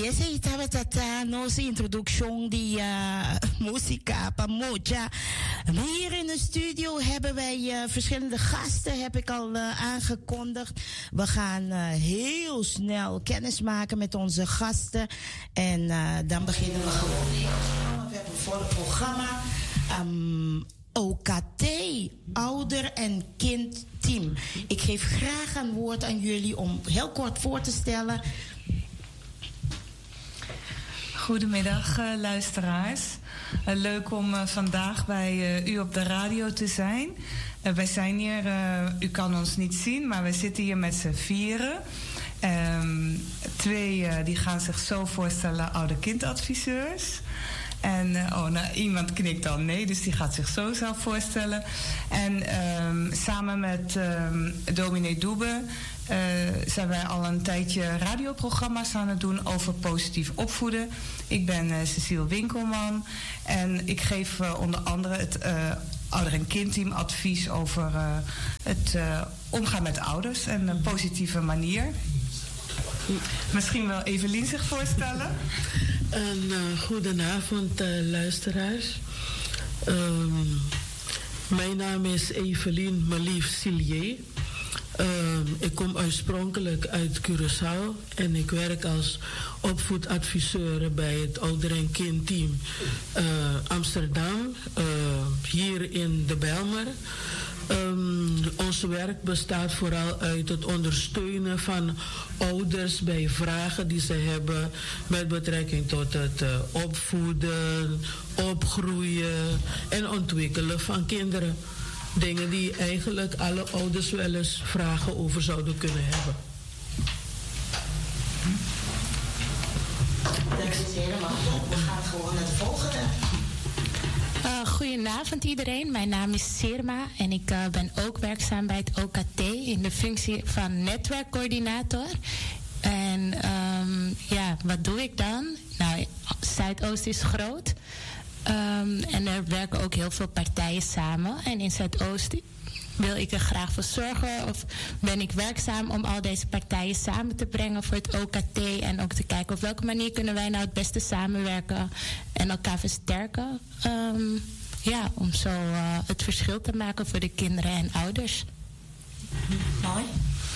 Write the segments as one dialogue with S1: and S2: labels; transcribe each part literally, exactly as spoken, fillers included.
S1: yes, ik heb het nos introductie die muzika pamoja. Hier in de studio hebben wij uh, verschillende gasten, heb ik al uh, aangekondigd. We gaan uh, heel snel kennis maken met onze gasten. En uh, dan beginnen we gewoon. We hebben een volle programma. Um, O K T, ouder- en kindteam. Ik geef graag een woord aan jullie om heel kort voor te stellen.
S2: Goedemiddag, uh, luisteraars. Uh, leuk om uh, vandaag bij uh, u op de radio te zijn. Uh, wij zijn hier, uh, u kan ons niet zien, maar we zitten hier met z'n vieren. Um, twee uh, die gaan zich zo voorstellen, ouder-kindadviseurs. En uh, oh, nou, iemand knikt dan nee, dus die gaat zich zo zelf voorstellen. En um, samen met um, dominee Doebe uh, zijn wij al een tijdje radioprogramma's aan het doen over positief opvoeden. Ik ben uh, Cecile Winkelman en ik geef uh, onder andere het uh, ouder- en kindteam advies over uh, het uh, omgaan met ouders en een positieve manier. Misschien wil Evelien zich voorstellen.
S3: Een uh, goedenavond, uh, luisteraars. Um, mijn naam is Evelien Malief Sillier. Um, ik kom oorspronkelijk uit Curaçao en ik werk als opvoedadviseur bij het ouder- en kindteam uh, Amsterdam, uh, hier in de Bijlmer. Um, ons werk bestaat vooral uit het ondersteunen van ouders bij vragen die ze hebben met betrekking tot het uh, opvoeden, opgroeien en ontwikkelen van kinderen. Dingen die eigenlijk alle ouders wel eens vragen over zouden kunnen hebben.
S1: Dat is helemaal goed. We gaan gewoon naar de volgende.
S4: Uh, goedenavond iedereen, mijn naam is Sirma en ik uh, ben ook werkzaam bij het O K T in de functie van netwerkcoördinator. En um, ja, wat doe ik dan? Nou, Zuidoost is groot um, en er werken ook heel veel partijen samen. En in Zuidoost wil ik er graag voor zorgen of ben ik werkzaam om al deze partijen samen te brengen voor het O K T en ook te kijken op welke manier kunnen wij nou het beste samenwerken en elkaar versterken. Um, ja, om zo uh, het verschil te maken voor de kinderen en ouders.
S1: Mooi.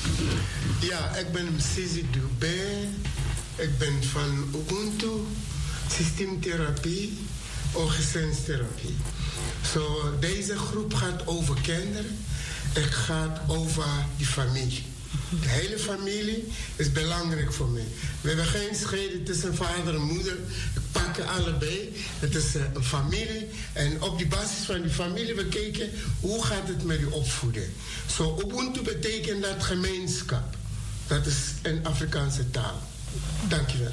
S5: Ja, ik ben Sisi Dubé. Ik ben van Ubuntu, systeemtherapie, gezinstherapie. So, deze groep gaat over kinderen. Het gaat over die familie. De hele familie is belangrijk voor mij. We hebben geen scheiding tussen vader en moeder. Ik pak je allebei. Het is een familie. En op die basis van die familie we kijken hoe gaat het met die opvoeding. Zo, so, Ubuntu betekent dat gemeenschap. Dat is een Afrikaanse taal. Dankjewel.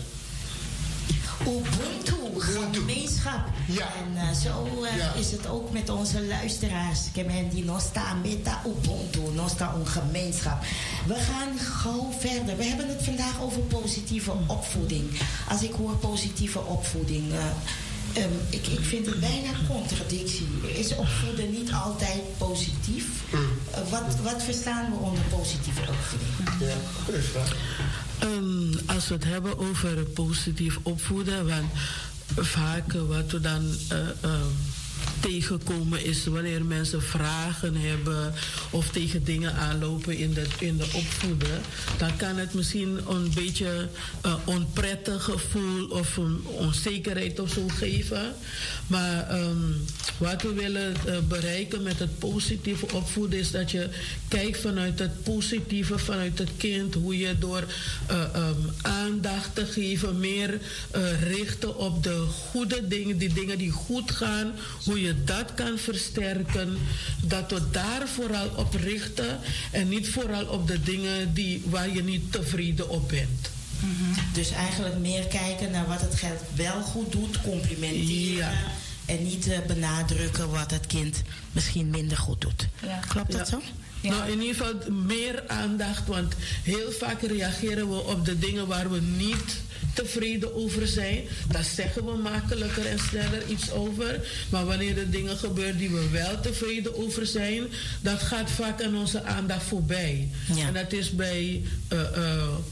S1: Ubuntu, gemeenschap.
S5: Ja.
S1: En uh, zo uh, ja. is het ook met onze luisteraars. Die nog staan met dat Ubuntu, nog staan een gemeenschap. We gaan gauw verder. We hebben het vandaag over positieve opvoeding. Als ik hoor positieve opvoeding, uh, um, ik, ik vind het bijna contradictie. Is opvoeden niet altijd positief? Mm. Uh, wat, wat verstaan we onder positieve opvoeding?
S5: Ja, goede vraag.
S3: Um, als we het hebben over positief opvoeden, want vaak wat we dan uh, uh, tegenkomen is wanneer mensen vragen hebben of tegen dingen aanlopen in de, in de opvoeden, dan kan het misschien een beetje uh, onprettig gevoel of een onzekerheid of zo geven. Maar um, wat we willen uh, bereiken met het positieve opvoeden is dat je kijkt vanuit het positieve, vanuit het kind, hoe je door uh, um, aandacht te geven, meer uh, richten op de goede dingen, die dingen die goed gaan, hoe je dat kan versterken, dat we daar vooral op richten en niet vooral op de dingen die, waar je niet tevreden op bent.
S1: Mm-hmm. Dus eigenlijk meer kijken naar wat het geld wel goed doet, complimenteren. Ja. En niet uh, benadrukken wat het kind misschien minder goed doet. Ja. Klopt dat ja. zo?
S3: Ja. Nou, in ieder geval meer aandacht, want heel vaak reageren we op de dingen waar we niet tevreden over zijn. Daar zeggen we makkelijker en sneller iets over. Maar wanneer er dingen gebeuren die we wel tevreden over zijn, dat gaat vaak aan onze aandacht voorbij. Ja. En dat is bij uh, uh,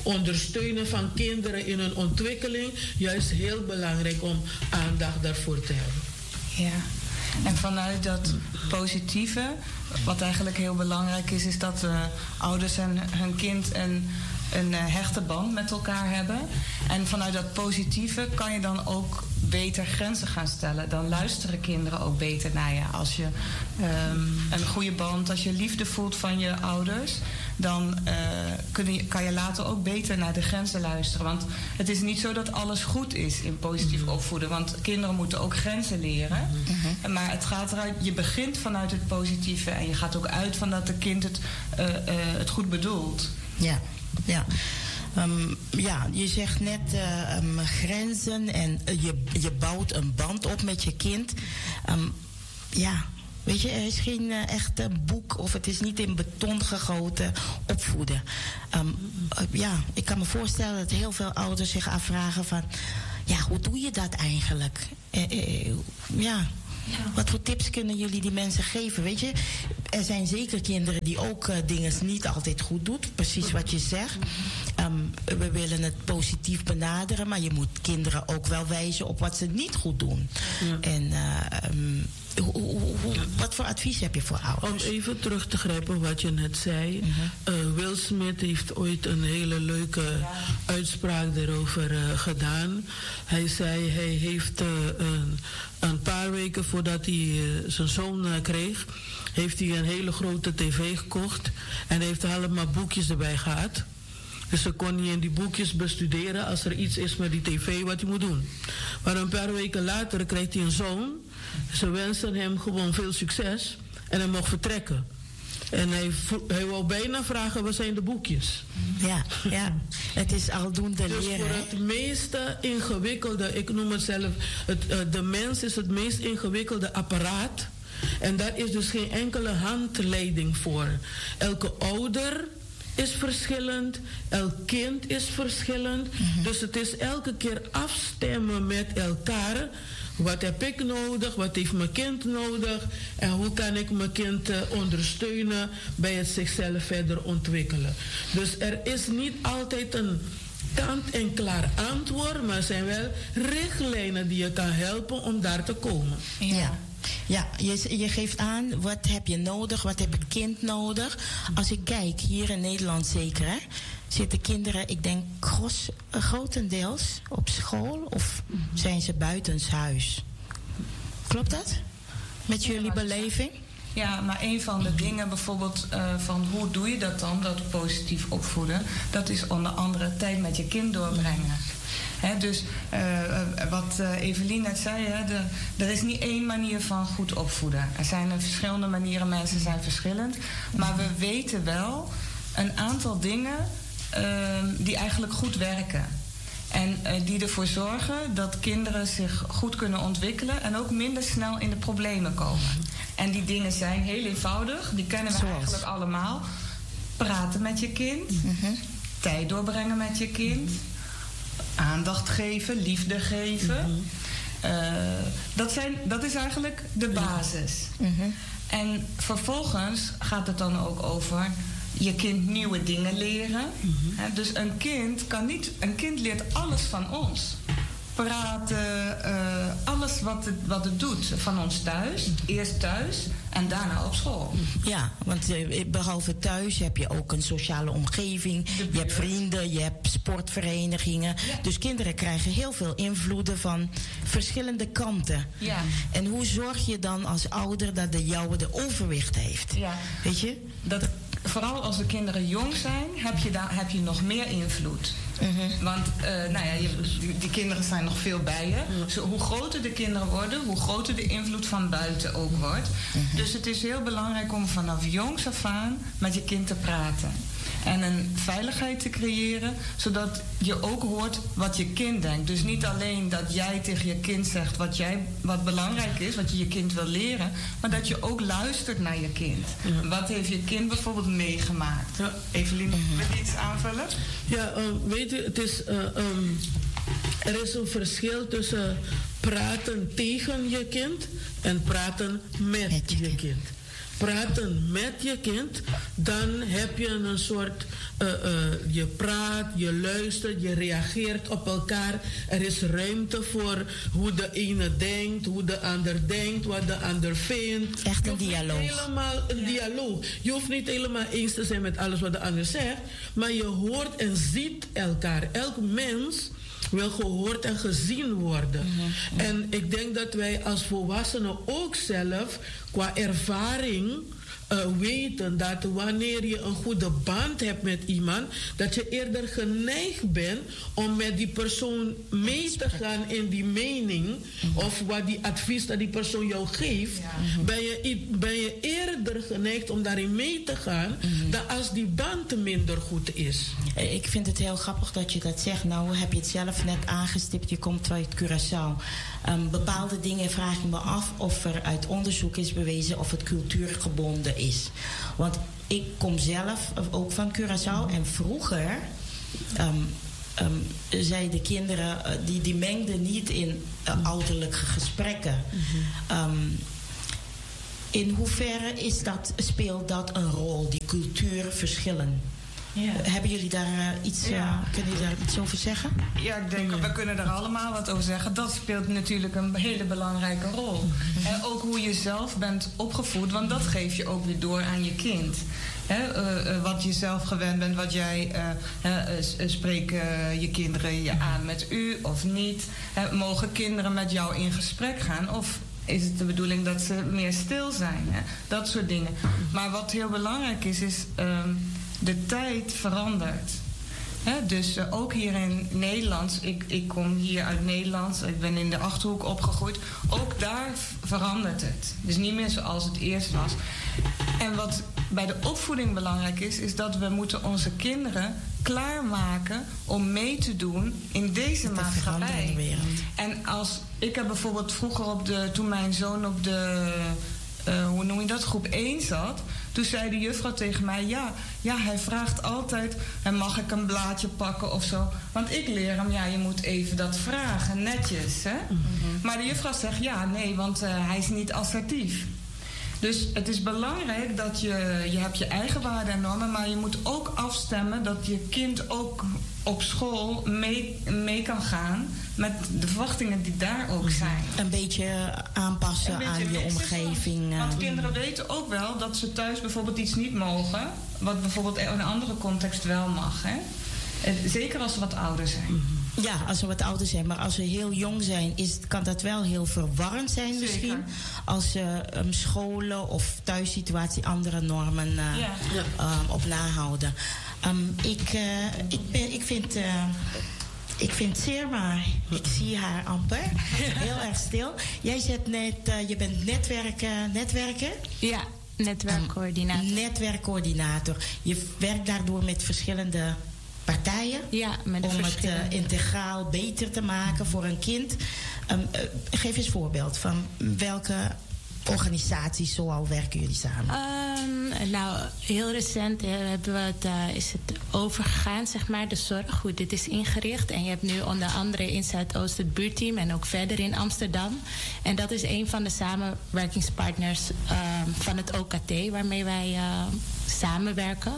S3: ondersteunen van kinderen in hun ontwikkeling juist heel belangrijk om aandacht daarvoor te hebben.
S2: Ja, en vanuit dat positieve, wat eigenlijk heel belangrijk is, is dat uh, ouders en hun kind een, een uh, hechte band met elkaar hebben. En vanuit dat positieve kan je dan ook beter grenzen gaan stellen. Dan luisteren kinderen ook beter naar je. Als je um, een goede band, als je liefde voelt van je ouders, dan uh, kun je, kan je later ook beter naar de grenzen luisteren. Want het is niet zo dat alles goed is in positief mm-hmm. opvoeden. Want kinderen moeten ook grenzen leren. Mm-hmm. Maar het gaat eruit, je begint vanuit het positieve en je gaat ook uit van dat de kind het, uh, uh, het goed bedoelt.
S1: Ja, ja. Um, ja, je zegt net uh, um, grenzen en uh, je, je bouwt een band op met je kind. Um, ja, weet je, er is geen uh, echte boek of het is niet in beton gegoten opvoeden. Um, uh, ja, ik kan me voorstellen dat heel veel ouders zich afvragen van, ja, hoe doe je dat eigenlijk? Uh, uh, ja. Ja. Wat voor tips kunnen jullie die mensen geven? Weet je, er zijn zeker kinderen die ook uh, dingen niet altijd goed doen. Precies wat je zegt. Um, we willen het positief benaderen, maar je moet kinderen ook wel wijzen op wat ze niet goed doen. Ja. En uh, um, hoe, hoe, hoe, wat voor advies heb je voor ouders?
S3: Om even terug te grijpen wat je net zei. Uh-huh. Uh, Will Smith heeft ooit een hele leuke ja. uitspraak erover uh, gedaan. Hij zei, hij heeft uh, een, een paar weken voordat hij uh, zijn zoon uh, kreeg, heeft hij een hele grote tv gekocht. En hij heeft er allemaal boekjes erbij gehad. Dus ze kon niet in die boekjes bestuderen als er iets is met die tv wat hij moet doen. Maar een paar weken later krijgt hij een zoon. Ze wensen hem gewoon veel succes en hij mocht vertrekken. En hij, hij wou bijna vragen, waar zijn de boekjes?
S1: Ja, ja. Het is aldoende
S3: dus
S1: leren.
S3: Dus voor het meeste ingewikkelde, ik noem het zelf, het, uh, de mens is het meest ingewikkelde apparaat. En daar is dus geen enkele handleiding voor. Elke ouder is verschillend, elk kind is verschillend. Mm-hmm. Dus het is elke keer afstemmen met elkaar. Wat heb ik nodig? Wat heeft mijn kind nodig? En hoe kan ik mijn kind uh, ondersteunen bij het zichzelf verder ontwikkelen? Dus er is niet altijd een kant-en-klaar antwoord, maar er zijn wel richtlijnen die je kan helpen om daar te komen.
S1: Ja. ja. Ja, je, je geeft aan, wat heb je nodig, wat heb het kind nodig. Als ik kijk, hier in Nederland zeker, hè, zitten kinderen, ik denk gros, grotendeels op school of zijn ze buitenshuis? Klopt dat? Met jullie beleving?
S2: Ja, maar een van de dingen bijvoorbeeld uh, van hoe doe je dat dan, dat positief opvoeden, dat is onder andere tijd met je kind doorbrengen. He, dus uh, wat uh, Evelien net zei, he, de, er is niet één manier van goed opvoeden. Er zijn er verschillende manieren, mensen zijn verschillend. Maar we weten wel een aantal dingen uh, die eigenlijk goed werken. En uh, die ervoor zorgen dat kinderen zich goed kunnen ontwikkelen en ook minder snel in de problemen komen. En die dingen zijn heel eenvoudig, die kennen we Zoals? eigenlijk allemaal. Praten met je kind, mm-hmm. tijd doorbrengen met je kind, aandacht geven, liefde geven. Mm-hmm. Uh, dat, zijn, dat is eigenlijk de basis. Mm-hmm. En vervolgens gaat het dan ook over je kind nieuwe dingen leren. Mm-hmm. He, dus een kind kan niet, een kind leert alles van ons. Praten, uh, alles wat het, wat het doet van ons thuis. Eerst thuis en daarna op school.
S1: Ja, want uh, behalve thuis heb je ook een sociale omgeving. Je hebt vrienden, je hebt sportverenigingen. Ja. Dus kinderen krijgen heel veel invloeden van verschillende kanten.
S2: Ja.
S1: En hoe zorg je dan als ouder dat de jouwe de overwicht heeft?
S2: Ja.
S1: Weet je?
S2: Dat, vooral als de kinderen jong zijn, heb je, daar, heb je nog meer invloed. Mm-hmm. Want uh, nou ja, je, die kinderen zijn nog veel bij je. Mm-hmm. Zo, hoe groter de kinderen worden, hoe groter de invloed van buiten ook wordt. Mm-hmm. Dus het is heel belangrijk om vanaf jongs af aan met je kind te praten. En een veiligheid te creëren, zodat je ook hoort wat je kind denkt. Dus niet alleen dat jij tegen je kind zegt wat, jij, wat belangrijk is, wat je je kind wil leren, maar dat je ook luistert naar je kind. Ja. Wat heeft je kind bijvoorbeeld meegemaakt? Ja. Evelien, mm-hmm. wil je iets aanvullen?
S3: Ja, uh, weet je, het is, uh, um, er is een verschil tussen praten tegen je kind en praten met, met je kind. kind. praten met je kind, dan heb je een soort, uh, uh, je praat, je luistert, je reageert op elkaar. Er is ruimte voor hoe de ene denkt, hoe de ander denkt, wat de ander vindt.
S1: Echt een dialoog.
S3: Helemaal een ja. dialoog. Je hoeft niet helemaal eens te zijn met alles wat de ander zegt, maar je hoort en ziet elkaar. Elk mens wil gehoord en gezien worden. Mm-hmm. En ik denk dat wij als volwassenen ook zelf qua ervaring uh, weten dat wanneer je een goede band hebt met iemand, dat je eerder geneigd bent om met die persoon mee te gaan in die mening, mm-hmm. of wat die advies dat die persoon jou geeft, ja. mm-hmm. ben, je, ben je eerder geneigd om daarin mee te gaan, mm-hmm. dan als die band minder goed is.
S1: Ik vind het heel grappig dat je dat zegt. Nou heb je het zelf net aangestipt, je komt uit Curaçao. Um, bepaalde dingen vraag ik me af of er uit onderzoek is bewezen of het cultuurgebonden is. Want ik kom zelf ook van Curaçao en vroeger um, um, zeiden de kinderen, uh, die, die mengden niet in uh, ouderlijke gesprekken. Mm-hmm. Um, in hoeverre is dat, speelt dat een rol, die cultuurverschillen? Ja. Hebben jullie daar uh, iets, ja. uh, kunnen jullie daar iets over zeggen?
S2: Ja, ik denk, we kunnen er allemaal wat over zeggen. Dat speelt natuurlijk een hele belangrijke rol. Mm-hmm. En ook hoe je zelf bent opgevoed, want dat geef je ook weer door aan je kind. He, uh, uh, wat je zelf gewend bent, wat jij, uh, uh, uh, spreken uh, je kinderen je aan met u of niet? Uh, mogen kinderen met jou in gesprek gaan of is het de bedoeling dat ze meer stil zijn? Hè? Dat soort dingen. Maar wat heel belangrijk is, is um, de tijd verandert. He, dus uh, ook hier in Nederland, ik, ik kom hier uit Nederland, ik ben in de Achterhoek opgegroeid. Ook daar verandert het. Dus niet meer zoals het eerst was. En wat bij de opvoeding belangrijk is, is dat we moeten onze kinderen klaarmaken om mee te doen in deze maatschappij. En als ik heb bijvoorbeeld vroeger op de, toen mijn zoon op de, uh, hoe noem je dat, groep één zat, toen zei de juffrouw tegen mij, ja, ja, hij vraagt altijd, mag ik een blaadje pakken of zo? Want ik leer hem, ja, je moet even dat vragen, netjes, hè? Mm-hmm. Maar de juffrouw zegt, ja, nee, want uh, hij is niet assertief. Dus het is belangrijk dat je, je hebt je eigen waarden en normen, maar je moet ook afstemmen dat je kind ook op school mee, mee kan gaan met de verwachtingen die daar ook zijn.
S1: Een beetje aanpassen een beetje aan je omgeving.
S2: Soms. Want kinderen weten ook wel dat ze thuis bijvoorbeeld iets niet mogen, wat bijvoorbeeld in een andere context wel mag. Hè? Zeker als ze wat ouder zijn.
S1: Ja, als ze wat ouder zijn. Maar als ze heel jong zijn, is, kan dat wel heel verwarrend zijn. Zeker. Misschien. Als ze um, scholen of thuissituatie andere normen uh, ja. um, op nahouden. Um, ik, uh, ik, ben, ik vind... Uh, Ik vind Sirma, ik zie haar amper, heel erg stil. Jij zegt net, uh, je bent netwerk, uh, netwerker?
S4: Ja, netwerkcoördinator.
S1: Um, netwerkcoördinator. Je werkt daardoor met verschillende partijen?
S4: Ja, met
S1: om het uh, integraal beter te maken voor een kind. Um, uh, geef eens een voorbeeld van welke organisaties zoal werken jullie samen?
S4: Um, nou, heel recent uh, hebben we het, uh, is het overgegaan, zeg maar, de zorg, hoe dit is ingericht. En je hebt nu onder andere in Zuidoost het buurteam en ook verder in Amsterdam. En dat is een van de samenwerkingspartners um, van het O K T, waarmee wij uh, samenwerken.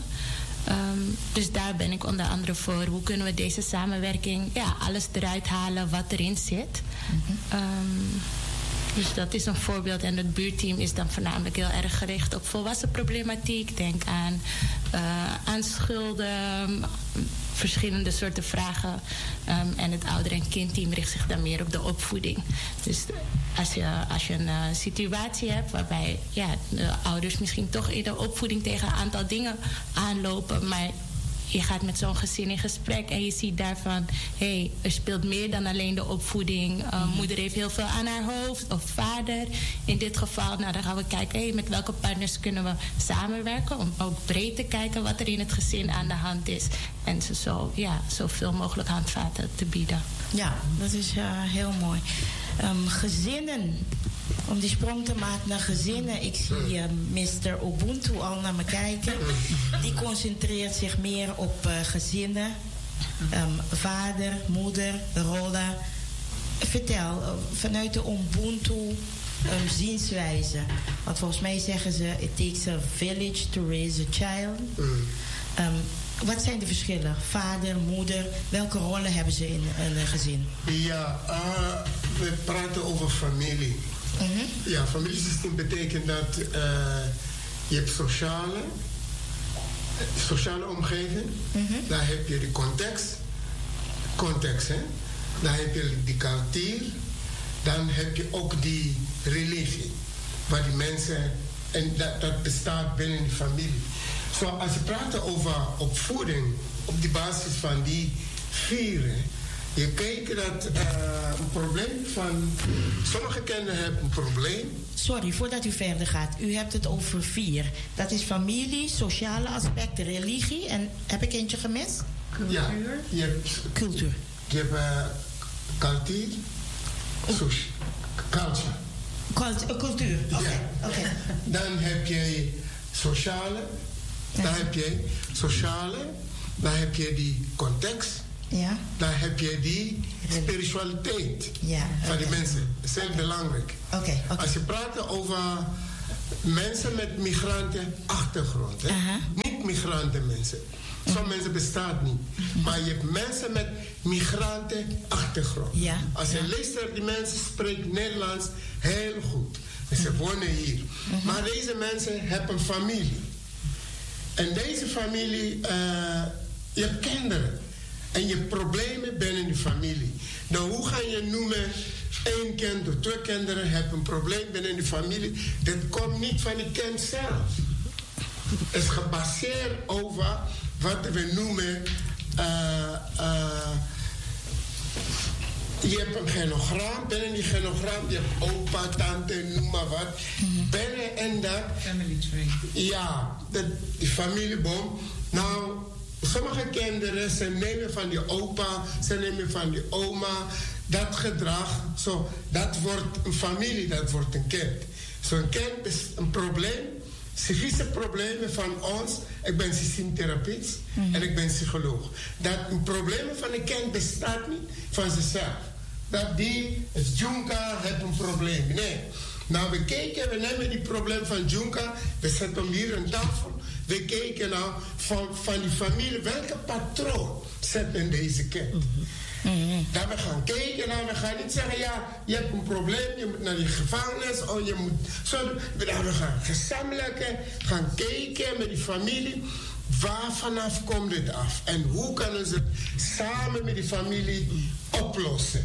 S4: Um, dus daar ben ik onder andere voor. Hoe kunnen we deze samenwerking, ja, alles eruit halen wat erin zit. Mm-hmm. Um, Dus dat is een voorbeeld. En het buurteam is dan voornamelijk heel erg gericht op volwassen problematiek. Denk aan, uh, aan schulden, verschillende soorten vragen. Um, en het ouder- en kindteam richt zich dan meer op de opvoeding. Dus als je, als je een uh, situatie hebt waarbij ja, de ouders misschien toch in de opvoeding tegen een aantal dingen aanlopen, maar je gaat met zo'n gezin in gesprek en je ziet daarvan, hé, hey, er speelt meer dan alleen de opvoeding. Uh, mm-hmm. Moeder heeft heel veel aan haar hoofd, of vader. In dit geval, nou, dan gaan we kijken, hey, met welke partners kunnen we samenwerken, om ook breed te kijken wat er in het gezin aan de hand is. En ze zo, ja, zoveel mogelijk handvaten te bieden.
S1: Ja, dat is uh, heel mooi. Um, gezinnen. Om die sprong te maken naar gezinnen. Ik zie uh, mister Ubuntu al naar me kijken. Die concentreert zich meer op uh, gezinnen. Um, vader, moeder, rollen. Vertel, uh, vanuit de Ubuntu, um, zienswijze. Want volgens mij zeggen ze, it takes a village to raise a child. Mm. Um, wat zijn de verschillen? Vader, moeder, welke rollen hebben ze in, in een gezin?
S5: Ja, uh, we praten over familie. Mm-hmm. Ja, familiesysteem betekent dat uh, je hebt sociale, sociale omgeving. Mm-hmm. Daar heb je de context. Context, hè. Dan heb je die cultuur. Dan heb je ook die religie. Waar die mensen... En dat, dat bestaat binnen de familie. Zo, als je praat over opvoeding... op de basis van die vier... je kijkt dat uh, een probleem van... Sommige kinderen hebben een probleem.
S1: Sorry, voordat u verder gaat. U hebt het over vier. Dat is familie, sociale aspecten, religie. En heb ik eentje gemist?
S2: Cultuur.
S5: Ja, je hebt,
S1: cultuur.
S5: Je hebt uh, cultuur. Culture.
S1: Cultuur. Cultuur. Oké. Okay.
S5: Ja.
S1: Okay.
S5: Dan heb je sociale. Dan ja. heb je sociale. Dan heb je die context.
S1: Ja.
S5: Dan heb je die spiritualiteit
S1: ja,
S5: van
S1: okay.
S5: die mensen. Dat is heel okay. belangrijk.
S1: Okay, okay.
S5: Als je praat over mensen met migrantenachtergrond. Hè? Uh-huh. Niet migranten mensen. Sommige uh-huh. mensen bestaan niet. Uh-huh. Maar je hebt mensen met migrantenachtergrond.
S1: Ja.
S5: Als je ja. luistert, die mensen spreken Nederlands heel goed. En ze uh-huh. wonen hier. Uh-huh. Maar deze mensen hebben een familie. En deze familie, uh, je hebt kinderen. En je hebt problemen binnen de familie. Nou, hoe ga je noemen... één kind of twee kinderen hebben een probleem binnen de familie. Dat komt niet van die kind zelf. Het is gebaseerd over wat we noemen... Uh, uh, je hebt een genogram. Binnen die genogram, je hebt opa, tante, noem maar wat. Mm-hmm. Binnen en dat...
S2: Family tree.
S5: Ja, de, die familieboom. Nou... Sommige kinderen, ze nemen van die opa, ze nemen van die oma. Dat gedrag, zo, dat wordt een familie, dat wordt een kind. Zo'n kind is een probleem, psychische problemen van ons. Ik ben systeemtherapeut mm-hmm. en ik ben psycholoog. Dat een probleem van een kind bestaat niet van zichzelf. Dat die, is Junka, heeft een probleem. Nee. Nou, we kijken, we nemen die probleem van Junka, we zetten hem hier aan tafel. We kijken nou van, van die familie, welke patroon zit in deze kind. Mm-hmm. Dat we gaan kijken, nou, we gaan niet zeggen, ja, je hebt een probleem, je moet naar die gevangenis, of je moet... Zo, nou, we gaan gezamenlijk gaan kijken met die familie, waar vanaf komt dit af? En hoe kunnen ze het samen met die familie oplossen?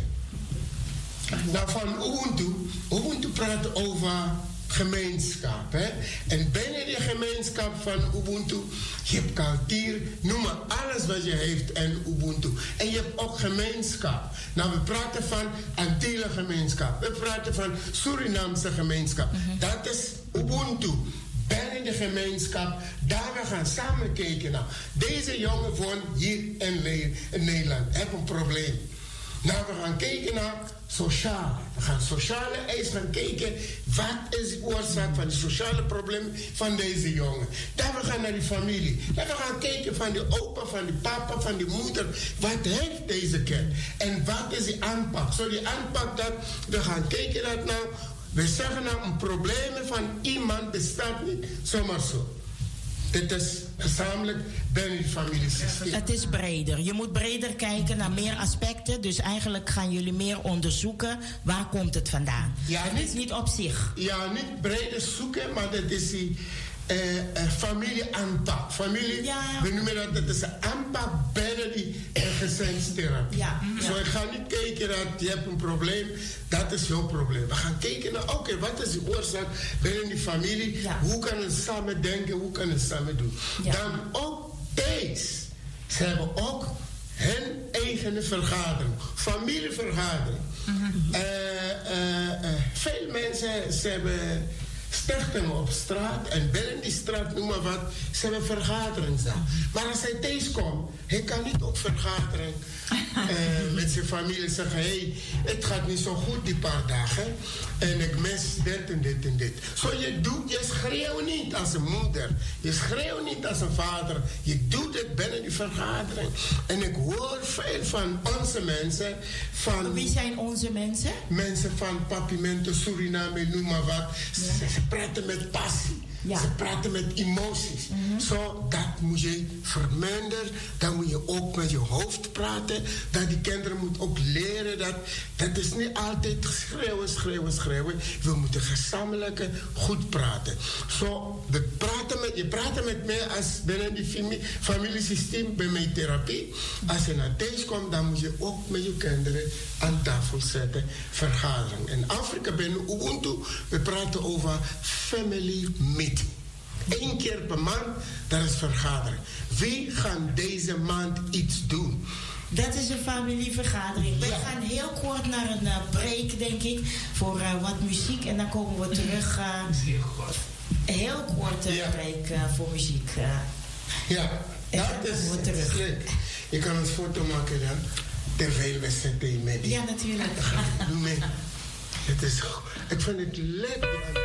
S5: Nou, van Ubuntu, Ubuntu praat over... gemeenschap. Hè? En binnen die gemeenschap van Ubuntu, je hebt cultuur, noem maar alles wat je heeft in Ubuntu. En je hebt ook gemeenschap. Nou, we praten van Antillen gemeenschap. We praten van Surinaamse gemeenschap. Mm-hmm. Dat is Ubuntu. Binnen de gemeenschap, daar we gaan samen kijken. Nou, deze jongen woont hier in, Le- in Nederland. Heeft een probleem. Nou, we gaan kijken naar sociale. We gaan sociale eisen gaan kijken. Wat is de oorzaak van de sociale problemen van deze jongen? Dan we gaan naar die familie. Dan we gaan kijken van de opa, van de papa, van de moeder. Wat heeft deze kind? En wat is die aanpak? Zo die aanpak dat we gaan kijken dat nou. We zeggen nou een probleem van iemand bestaat niet. Zomaar zo. Dit is gezamenlijk binnen het familiesysteem.
S1: Het is breder. Je moet breder kijken naar meer aspecten. Dus eigenlijk gaan jullie meer onderzoeken. Waar komt het vandaan? Ja, niet, het is niet op zich.
S5: Ja, niet breder zoeken, maar dat is die uh, uh, familieaanpak. Familie, ja. We noemen dat, dat is een aanpak binnen die uh, gezinstherapie. Ja. Ja. Zo, ik ga niet kijken dat je hebt een probleem. Dat is jouw probleem. We gaan kijken naar, oké, okay, wat is de oorzaak binnen die familie? Ja. Hoe kunnen we samen denken? Hoe kunnen we samen doen? Ja. Dan ook deze. Ze hebben ook hun eigen vergadering. Familievergadering. Mm-hmm. Uh, uh, uh, veel mensen, ze hebben stichtingen op straat. En binnen die straat, noem maar wat, ze hebben vergaderingen daar. Maar als hij thuis komt, hij kan niet op vergadering uh, met zijn familie zeggen: hé, hey, het gaat niet zo goed die paar dagen. En ik mis dit en dit en dit. Zo je doet, je schreeuwt niet als een moeder. Je schreeuwt niet als een vader. Je doet het binnen die vergadering. En ik hoor veel van onze mensen. Van
S1: wie zijn onze mensen?
S5: Mensen van Papimento, Suriname, noem maar wat. Ze, ja. ze praten met passie. Ja. Ze praten met emoties. Mm-hmm. Zo, dat moet je verminderen. Dan moet je ook met je hoofd praten. Dat die kinderen moeten ook leren dat dat is niet altijd schreeuwen, schreeuwen, schreeuwen. We moeten gezamenlijk goed praten. Zo, we praten met, je praat met mij als binnen die familie, familiesysteem bij mijn therapie. Als je naar thuis komt, dan moet je ook met je kinderen aan tafel zetten, vergaderen. In Afrika binnen Ubuntu, we praten over family meeting. Eén keer per maand, dat is vergadering. Wie gaan deze maand iets doen?
S1: Dat is een familievergadering. We
S5: ja.
S1: gaan heel kort naar een uh, break, denk ik, voor uh, wat muziek. En dan komen we terug. Uh, heel kort uh, ja. break uh, voor muziek. Uh.
S5: Ja, dat is terug. Je kan een foto maken dan, terwijl we zitten met die.
S1: Ja, natuurlijk.
S5: Doe mee. Het is, ik vind het leuk.